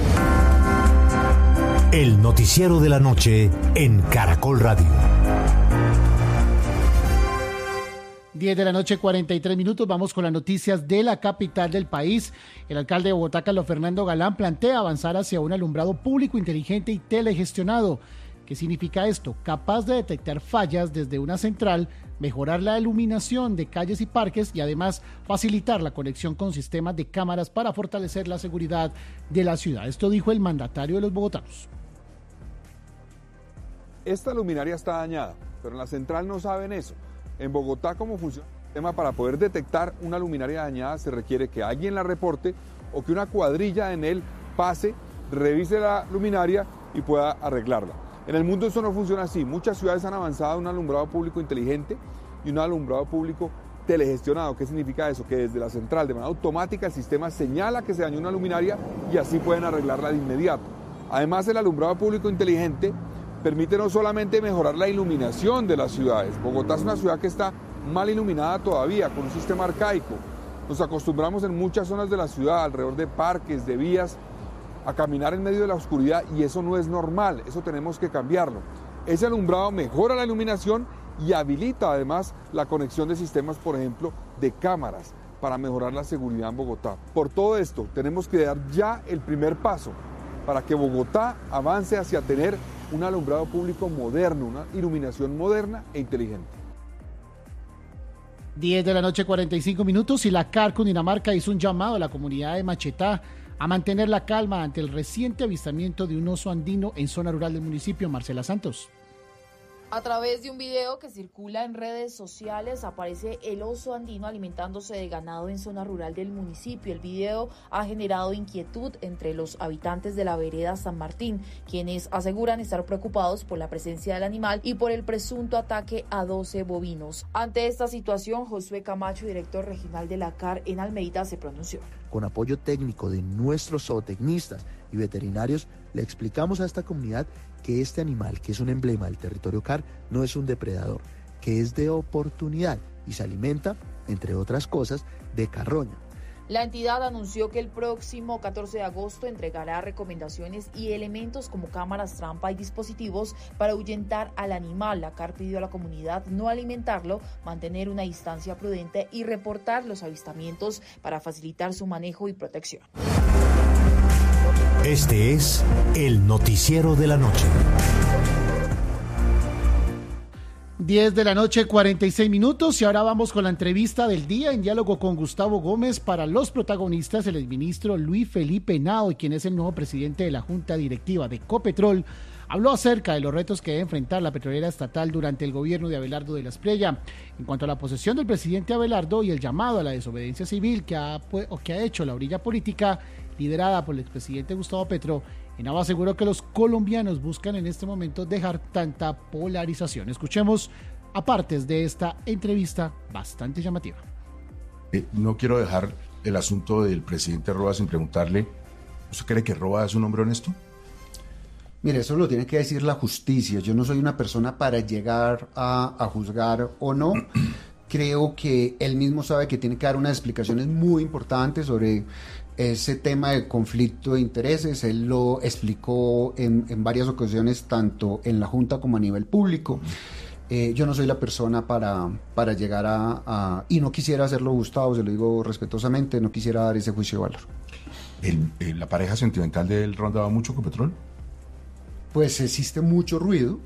El noticiero de la noche en Caracol Radio. 10 de la noche, 43 minutos. Vamos con las noticias de la capital del país. El alcalde de Bogotá, Carlos Fernando Galán, plantea avanzar hacia un alumbrado público inteligente y telegestionado. ¿Qué significa esto? Capaz de detectar fallas desde una central, mejorar la iluminación de calles y parques y además facilitar la conexión con sistemas de cámaras para fortalecer la seguridad de la ciudad. Esto dijo el mandatario de los bogotanos. Esta luminaria está dañada, pero en la central no saben eso. En Bogotá, ¿cómo funciona el sistema? Para poder detectar una luminaria dañada se requiere que alguien la reporte o que una cuadrilla en él pase, revise la luminaria y pueda arreglarla. En el mundo eso no funciona así. Muchas ciudades han avanzado a un alumbrado público inteligente y un alumbrado público telegestionado. ¿Qué significa eso? Que desde la central, de manera automática, el sistema señala que se dañó una luminaria y así pueden arreglarla de inmediato. Además, el alumbrado público inteligente permite no solamente mejorar la iluminación de las ciudades. Bogotá es una ciudad que está mal iluminada todavía, con un sistema arcaico. Nos acostumbramos en muchas zonas de la ciudad, alrededor de parques, de vías, a caminar en medio de la oscuridad y eso no es normal, eso tenemos que cambiarlo. Ese alumbrado mejora la iluminación y habilita además la conexión de sistemas, por ejemplo, de cámaras para mejorar la seguridad en Bogotá. Por todo esto, tenemos que dar ya el primer paso para que Bogotá avance hacia tener un alumbrado público moderno, una iluminación moderna e inteligente. 10 de la noche, 45 minutos, y la CAR Cundinamarca hizo un llamado a la comunidad de Machetá a mantener la calma ante el reciente avistamiento de un oso andino en zona rural del municipio. Marcela Santos. A través de un video que circula en redes sociales aparece el oso andino alimentándose de ganado en zona rural del municipio. El video ha generado inquietud entre los habitantes de la vereda San Martín, quienes aseguran estar preocupados por la presencia del animal y por el presunto ataque a 12 bovinos. Ante esta situación, Josué Camacho, director regional de la CAR en Almeida, se pronunció. Con apoyo técnico de nuestros zootecnistas y veterinarios, le explicamos a esta comunidad que este animal, que es un emblema del territorio CAR, no es un depredador, que es de oportunidad y se alimenta, entre otras cosas, de carroña. La entidad anunció que el próximo 14 de agosto entregará recomendaciones y elementos como cámaras trampa y dispositivos para ahuyentar al animal. La CAR pidió a la comunidad no alimentarlo, mantener una distancia prudente y reportar los avistamientos para facilitar su manejo y protección. Este es el noticiero de la noche. 10 de la noche, 46 minutos, y ahora vamos con la entrevista del día en diálogo con Gustavo Gómez. Para los protagonistas, el exministro Luis Felipe Henao, quien es el nuevo presidente de la Junta Directiva de Ecopetrol, habló acerca de los retos que debe enfrentar la petrolera estatal durante el gobierno de Abelardo de la Espriella. En cuanto a la posesión del presidente Abelardo y el llamado a la desobediencia civil que ha hecho la orilla política liderada por el expresidente Gustavo Petro, Henao aseguró que los colombianos buscan en este momento dejar tanta polarización. Escuchemos a partes de esta entrevista bastante llamativa. No quiero dejar el asunto del presidente Roa sin preguntarle, ¿usted cree que Roa es un hombre honesto? Mire, eso lo tiene que decir la justicia. Yo no soy una persona para llegar a juzgar o no. Creo que él mismo sabe que tiene que dar unas explicaciones muy importantes sobre ese tema de conflicto de intereses. Él lo explicó en varias ocasiones, tanto en la Junta como a nivel público. Yo no soy la persona para llegar y no quisiera hacerlo, Gustavo, se lo digo respetuosamente, no quisiera dar ese juicio de valor. ¿La pareja sentimental de él rondaba mucho con Petrol? Pues existe mucho ruido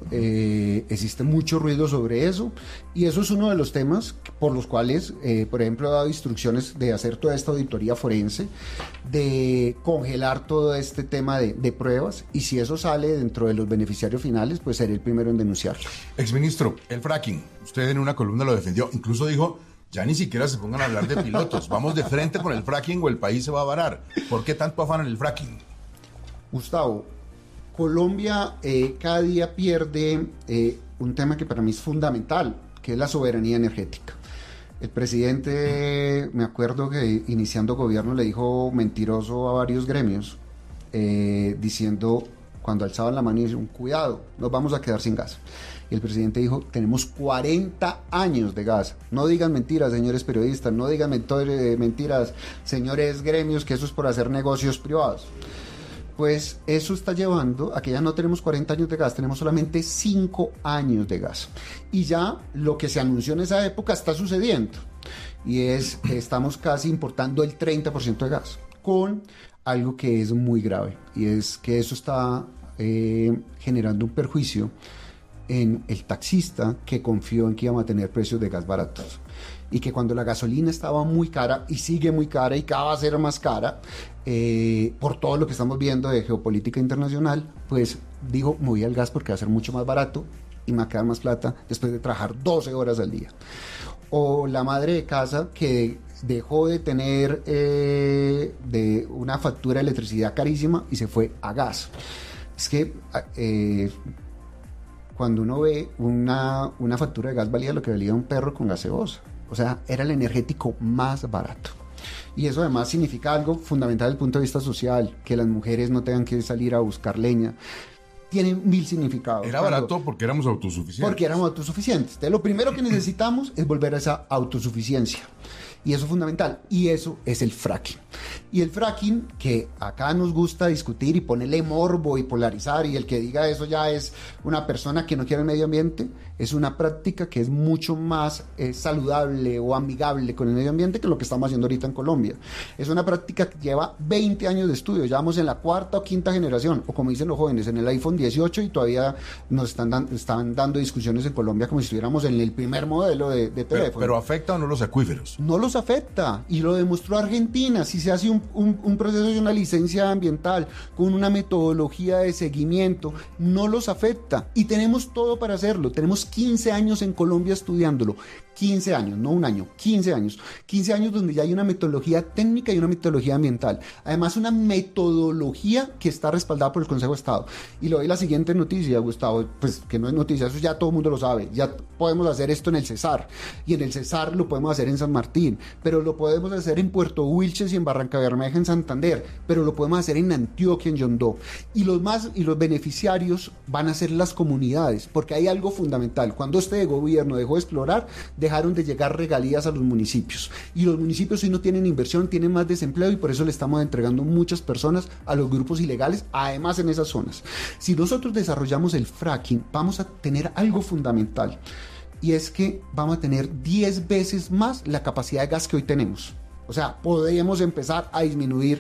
sobre eso, y eso es uno de los temas por los cuales, por ejemplo, he dado instrucciones de hacer toda esta auditoría forense, de congelar todo este tema de pruebas, y si eso sale dentro de los beneficiarios finales, pues seré el primero en denunciarlo. Exministro, el fracking, usted en una columna lo defendió, incluso dijo, ya ni siquiera se pongan a hablar de pilotos, vamos de frente con el fracking o el país se va a varar. ¿Por qué tanto afán en el fracking? Gustavo, Colombia cada día pierde un tema que para mí es fundamental, que es la soberanía energética. El presidente, me acuerdo que iniciando gobierno le dijo mentiroso a varios gremios, diciendo, cuando alzaban la mano y decían, cuidado, nos vamos a quedar sin gas. Y el presidente dijo, tenemos 40 años de gas. No digan mentiras, señores periodistas, no digan mentiras, señores gremios, que eso es por hacer negocios privados. Pues eso está llevando a que ya no tenemos 40 años de gas, tenemos solamente 5 años de gas. Y ya lo que se anunció en esa época está sucediendo. Y es que estamos casi importando el 30% de gas, con algo que es muy grave. Y es que eso está generando un perjuicio en el taxista que confió en que íbamos a tener precios de gas baratos. Y que cuando la gasolina estaba muy cara y sigue muy cara y cada vez va a ser más cara, por todo lo que estamos viendo de geopolítica internacional, pues dijo, me voy al gas porque va a ser mucho más barato y me va a quedar más plata después de trabajar 12 horas al día. O la madre de casa que dejó de tener de una factura de electricidad carísima y se fue a gas. Es que cuando uno ve una factura de gas valía lo que valía un perro con gaseosa. O sea, era el energético más barato. Y eso además significa algo fundamental desde el punto de vista social, que las mujeres no tengan que salir a buscar leña. Tiene 1000 significados. Era barato porque éramos autosuficientes. Porque éramos autosuficientes. Entonces, lo primero que necesitamos es volver a esa autosuficiencia. Y eso es fundamental. Y eso es el fracking. Y el fracking, que acá nos gusta discutir y ponerle morbo y polarizar, y el que diga eso ya es una persona que no quiere el medio ambiente, es una práctica que es mucho más saludable o amigable con el medio ambiente que lo que estamos haciendo ahorita en Colombia. Es una práctica que lleva 20 años de estudio. Ya vamos en la 4ª o 5ª generación, o como dicen los jóvenes, en el iPhone 18, y todavía nos están dando discusiones en Colombia como si estuviéramos en el primer modelo de teléfono. Pero ¿afecta o no los acuíferos? No los afecta, y lo demostró Argentina. Si se hace un proceso de una licencia ambiental con una metodología de seguimiento, no los afecta, y tenemos todo para hacerlo. Tenemos 15 años en Colombia estudiándolo, 15 años, no un año, 15 años donde ya hay una metodología técnica y una metodología ambiental, además una metodología que está respaldada por el Consejo de Estado. Y le doy la siguiente noticia, Gustavo, pues que no es noticia, eso ya todo el mundo lo sabe. Ya podemos hacer esto en el Cesar, y en el Cesar lo podemos hacer en San Martín, pero lo podemos hacer en Puerto Wilches y en Barranca Bermeja en Santander, pero lo podemos hacer en Antioquia, en Yondó, y los beneficiarios van a ser las comunidades, porque hay algo fundamental. Cuando este gobierno dejó de explorar, dejaron de llegar regalías a los municipios, y los municipios hoy no tienen inversión, tienen más desempleo, y por eso le estamos entregando muchas personas a los grupos ilegales, además en esas zonas. Si nosotros desarrollamos el fracking, vamos a tener algo fundamental, y es que vamos a tener 10 veces más la capacidad de gas que hoy tenemos. O sea, podemos empezar a disminuir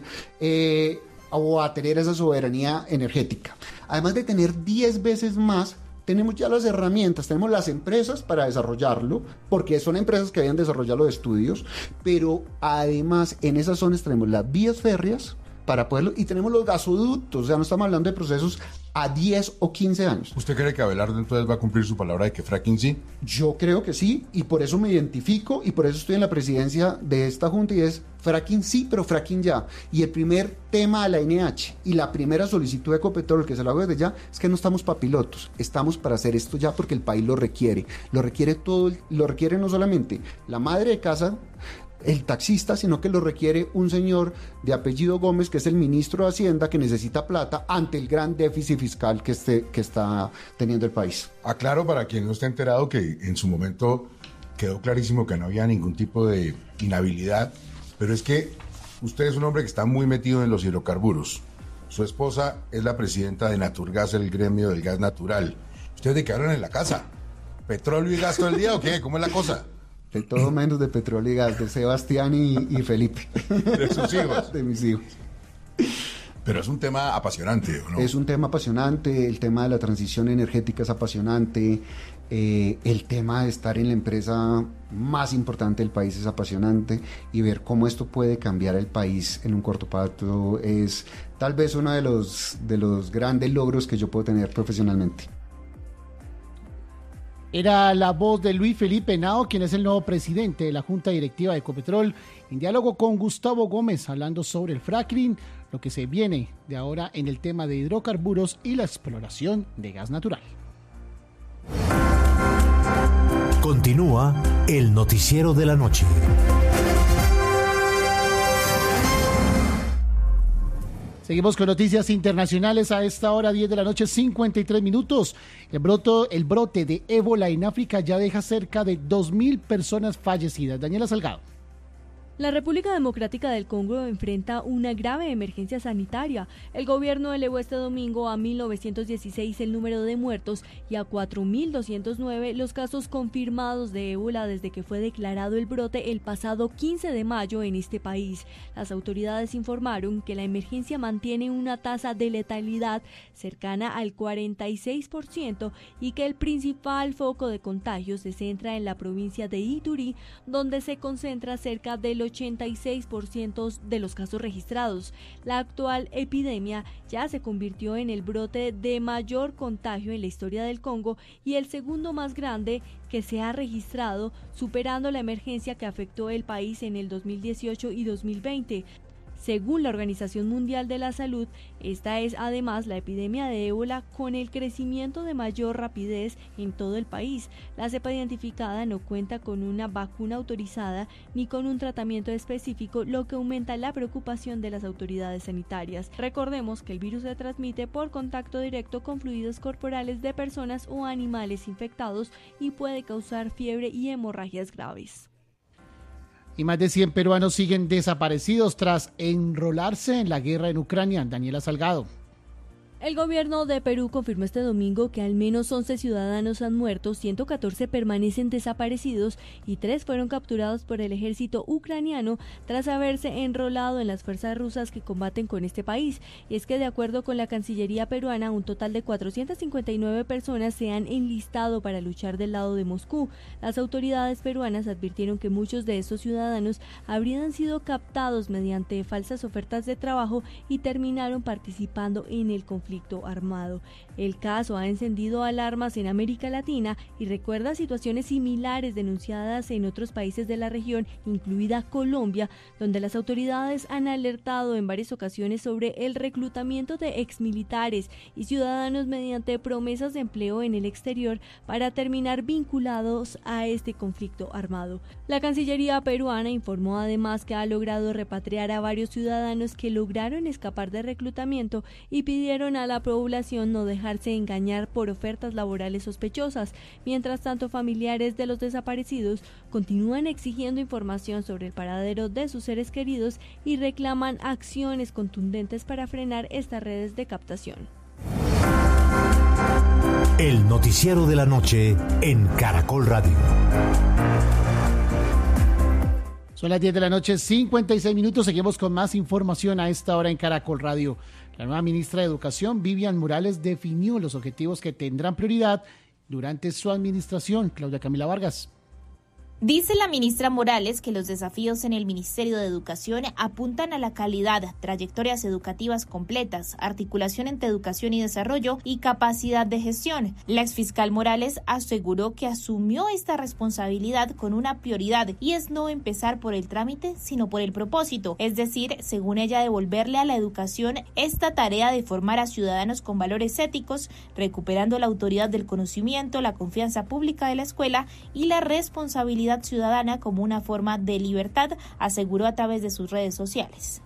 o a tener esa soberanía energética. Además de tener 10 veces más, tenemos ya las herramientas, tenemos las empresas para desarrollarlo, porque son empresas que habían desarrollado los estudios, pero además en esas zonas tenemos las vías férreas para poderlo, y tenemos los gasoductos. O sea, no estamos hablando de procesos a 10 o 15 años. ¿Usted cree que Abelardo entonces va a cumplir su palabra de que fracking sí? Yo creo que sí, y por eso me identifico, y por eso estoy en la presidencia de esta junta, y es fracking sí, pero fracking ya. Y el primer tema a la NH y la primera solicitud de Ecopetrol, que se lo hago desde ya, es que no estamos para pilotos, estamos para hacer esto ya porque el país lo requiere todo, lo requiere no solamente la madre de casa, el taxista, sino que lo requiere un señor de apellido Gómez, que es el ministro de Hacienda, que necesita plata ante el gran déficit fiscal que está teniendo el país. Aclaro para quien no esté enterado que en su momento quedó clarísimo que no había ningún tipo de inhabilidad, pero es que usted es un hombre que está muy metido en los hidrocarburos. Su esposa es la presidenta de Naturgas, el gremio del gas natural. ¿Ustedes de qué hablan en la casa? ¿Petróleo y gas todo el día o qué? ¿Cómo es la cosa? De todo menos de petróleo y gas, de Sebastián y Felipe. ¿De sus hijos? De mis hijos. Pero es un tema apasionante, ¿o no? Es un tema apasionante, el tema de la transición energética es apasionante, el tema de estar en la empresa más importante del país es apasionante, y ver cómo esto puede cambiar el país en un corto plazo es tal vez uno de los grandes logros que yo puedo tener profesionalmente. Era la voz de Luis Felipe Henao, quien es el nuevo presidente de la Junta Directiva de Ecopetrol, en diálogo con Gustavo Gómez, hablando sobre el fracking, lo que se viene de ahora en el tema de hidrocarburos y la exploración de gas natural. Continúa el noticiero de la noche. Seguimos con noticias internacionales a esta hora, 10 de la noche, 53 minutos. El brote de ébola en África ya deja cerca de 2.000 personas fallecidas. Daniela Salgado. La República Democrática del Congo enfrenta una grave emergencia sanitaria. El gobierno elevó este domingo a 1.916 el número de muertos y a 4.209 los casos confirmados de ébola desde que fue declarado el brote el pasado 15 de mayo en este país. Las autoridades informaron que la emergencia mantiene una tasa de letalidad cercana al 46% y que el principal foco de contagios se centra en la provincia de Ituri, donde se concentra cerca del 86% de los casos registrados. La actual epidemia ya se convirtió en el brote de mayor contagio en la historia del Congo y el segundo más grande que se ha registrado, superando la emergencia que afectó el país en el 2018 y 2020. Según la Organización Mundial de la Salud, esta es además la epidemia de ébola con el crecimiento de mayor rapidez en todo el país. La cepa identificada no cuenta con una vacuna autorizada ni con un tratamiento específico, lo que aumenta la preocupación de las autoridades sanitarias. Recordemos que el virus se transmite por contacto directo con fluidos corporales de personas o animales infectados y puede causar fiebre y hemorragias graves. Y más de 100 peruanos siguen desaparecidos tras enrolarse en la guerra en Ucrania. Daniela Salgado. El gobierno de Perú confirmó este domingo que al menos 11 ciudadanos han muerto, 114 permanecen desaparecidos y 3 fueron capturados por el ejército ucraniano tras haberse enrolado en las fuerzas rusas que combaten con este país. Y es que de acuerdo con la Cancillería peruana, un total de 459 personas se han enlistado para luchar del lado de Moscú. Las autoridades peruanas advirtieron que muchos de estos ciudadanos habrían sido captados mediante falsas ofertas de trabajo y terminaron participando en el conflicto armado. El caso ha encendido alarmas en América Latina y recuerda situaciones similares denunciadas en otros países de la región, incluida Colombia, donde las autoridades han alertado en varias ocasiones sobre el reclutamiento de exmilitares y ciudadanos mediante promesas de empleo en el exterior para terminar vinculados a este conflicto armado. La Cancillería peruana informó además que ha logrado repatriar a varios ciudadanos que lograron escapar de reclutamiento y pidieron a la población no dejarse engañar por ofertas laborales sospechosas. Mientras tanto, familiares de los desaparecidos continúan exigiendo información sobre el paradero de sus seres queridos y reclaman acciones contundentes para frenar estas redes de captación. El noticiero de la noche en Caracol Radio. Son las 10 de la noche, 56 minutos. Seguimos con más información a esta hora en Caracol Radio. La nueva ministra de Educación, Vivian Morales, definió los objetivos que tendrán prioridad durante su administración. Claudia Camila Vargas. Dice la ministra Morales que los desafíos en el Ministerio de Educación apuntan a la calidad, trayectorias educativas completas, articulación entre educación y desarrollo y capacidad de gestión. La exfiscal Morales aseguró que asumió esta responsabilidad con una prioridad y es no empezar por el trámite, sino por el propósito, es decir, según ella, devolverle a la educación esta tarea de formar a ciudadanos con valores éticos, recuperando la autoridad del conocimiento, la confianza pública de la escuela y la responsabilidad ciudadana como una forma de libertad, aseguró a través de sus redes sociales.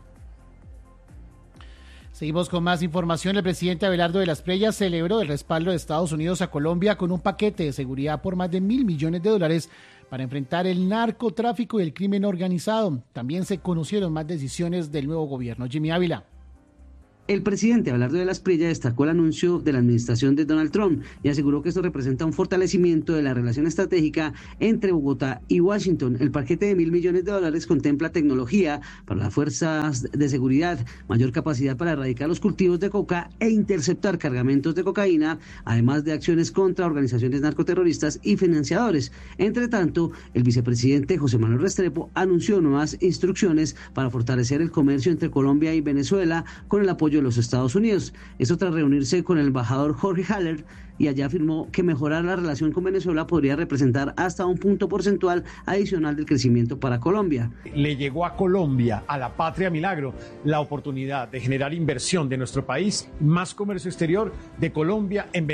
Seguimos con más información. El presidente Abelardo de las Preyas celebró el respaldo de Estados Unidos a Colombia con un paquete de seguridad por más de $1.000 millones para enfrentar el narcotráfico y el crimen organizado. También se conocieron más decisiones del nuevo gobierno. Jimmy Ávila. El presidente Abelardo de las Preyas destacó el anuncio de la administración de Donald Trump y aseguró que esto representa un fortalecimiento de la relación estratégica entre Bogotá y Washington. El paquete de $1.000 millones contempla tecnología para las fuerzas de seguridad, mayor capacidad para erradicar los cultivos de coca e interceptar cargamentos de cocaína, además de acciones contra organizaciones narcoterroristas y financiadores. Entre tanto, el vicepresidente José Manuel Restrepo anunció nuevas instrucciones para fortalecer el comercio entre Colombia y Venezuela con el apoyo de los Estados Unidos. Esto tras reunirse con el embajador Jorge Haller, y allá afirmó que mejorar la relación con Venezuela podría representar hasta un punto porcentual adicional del crecimiento para Colombia. Le llegó a Colombia, a la patria milagro, la oportunidad de generar inversión de nuestro país, más comercio exterior de Colombia en Venezuela.